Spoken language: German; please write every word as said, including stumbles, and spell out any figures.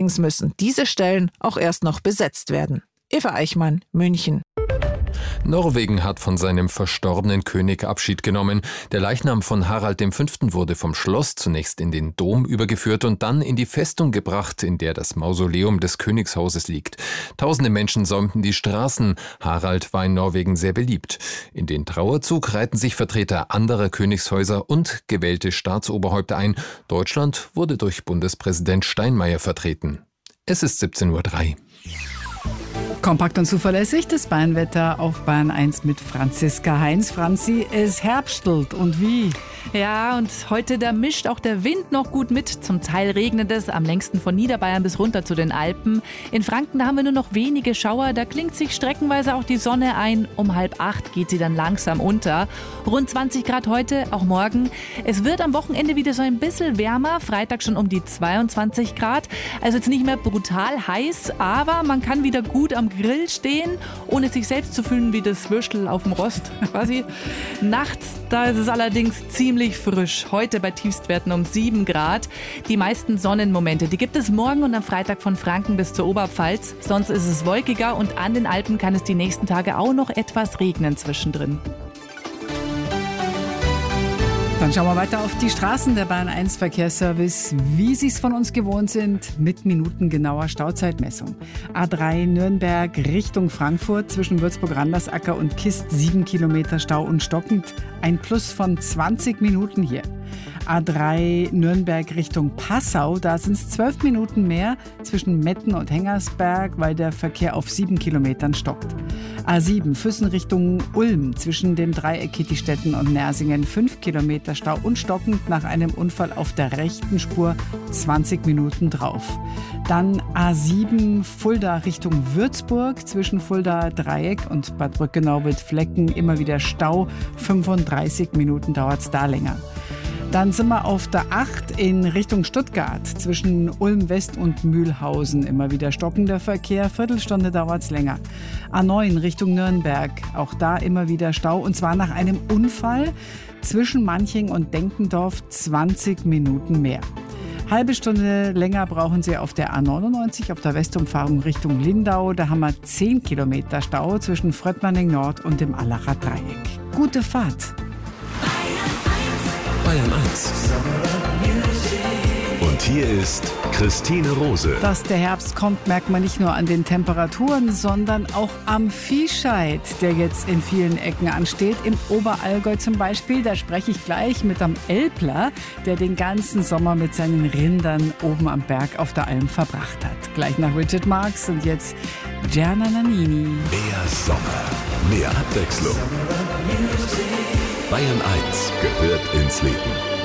Allerdings müssen diese Stellen auch erst noch besetzt werden. Eva Eichmann, München. Norwegen hat von seinem verstorbenen König Abschied genommen. Der Leichnam von Harald der Fünfte wurde vom Schloss zunächst in den Dom übergeführt und dann in die Festung gebracht, in der das Mausoleum des Königshauses liegt. Tausende Menschen säumten die Straßen. Harald war in Norwegen sehr beliebt. In den Trauerzug reihten sich Vertreter anderer Königshäuser und gewählte Staatsoberhäupter ein. Deutschland wurde durch Bundespräsident Steinmeier vertreten. Es ist siebzehn Uhr drei. Kompakt und zuverlässig das Bayernwetter auf Bayern eins mit Franziska Heinz. Franzi, es herbstelt und wie? Ja, und heute, da mischt auch der Wind noch gut mit. Zum Teil regnet es, am längsten von Niederbayern bis runter zu den Alpen. In Franken, da haben wir nur noch wenige Schauer, da klingt sich streckenweise auch die Sonne ein. Um halb acht geht sie dann langsam unter. Rund zwanzig Grad heute, auch morgen. Es wird am Wochenende wieder so ein bisschen wärmer, Freitag schon um die zweiundzwanzig Grad. Also jetzt nicht mehr brutal heiß, aber man kann wieder gut am Grill stehen, ohne sich selbst zu fühlen wie das Würstel auf dem Rost. Quasi. Nachts, da ist es allerdings ziemlich frisch. Heute bei Tiefstwerten um sieben Grad. Die meisten Sonnenmomente, die gibt es morgen und am Freitag von Franken bis zur Oberpfalz. Sonst ist es wolkiger und an den Alpen kann es die nächsten Tage auch noch etwas regnen zwischendrin. Dann schauen wir weiter auf die Straßen. Der Bayern eins Verkehrsservice, wie Sie es von uns gewohnt sind, mit minutengenauer Stauzeitmessung. A drei Nürnberg Richtung Frankfurt zwischen Würzburg-Randersacker und Kist sieben Kilometer Stau und stockend. Ein Plus von zwanzig Minuten hier. A drei Nürnberg Richtung Passau, da sind es zwölf Minuten mehr zwischen Metten und Hengersberg, weil der Verkehr auf sieben Kilometern stockt. A sieben Füssen Richtung Ulm zwischen dem Dreieck Kittistetten und Nersingen fünf Kilometer Stau und stockend nach einem Unfall auf der rechten Spur zwanzig Minuten drauf. Dann A sieben Fulda Richtung Würzburg zwischen Fulda Dreieck und Bad Brückenau-Flecken immer wieder Stau, fünfunddreißig Minuten dauert es da länger. Dann sind wir auf der acht in Richtung Stuttgart zwischen Ulm West und Mühlhausen. Immer wieder stockender Verkehr, Viertelstunde dauert es länger. A neun Richtung Nürnberg, auch da immer wieder Stau und zwar nach einem Unfall zwischen Manching und Denkendorf zwanzig Minuten mehr. Halbe Stunde länger brauchen Sie auf der A neunundneunzig auf der Westumfahrung Richtung Lindau. Da haben wir zehn Kilometer Stau zwischen Fröttmanning Nord und dem Allacher Dreieck. Gute Fahrt! Bayern eins. Und hier ist Christine Rose. Dass der Herbst kommt, merkt man nicht nur an den Temperaturen, sondern auch am Viehscheid, der jetzt in vielen Ecken ansteht. Im Oberallgäu zum Beispiel, da spreche ich gleich mit einem Elbler, der den ganzen Sommer mit seinen Rindern oben am Berg auf der Alm verbracht hat. Gleich nach Richard Marx und jetzt Gianna Nannini. Mehr Sommer, mehr Abwechslung. Bayern eins gehört ins Leben.